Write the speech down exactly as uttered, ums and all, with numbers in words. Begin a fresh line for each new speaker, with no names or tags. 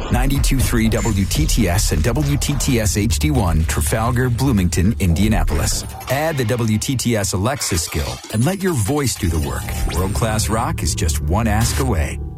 ninety-two point three W T T S and W T T S H D one, Trafalgar, Bloomington, Indianapolis. Add the W T T S Alexa skill and let your voice do the work. World-class rock is just one ask away.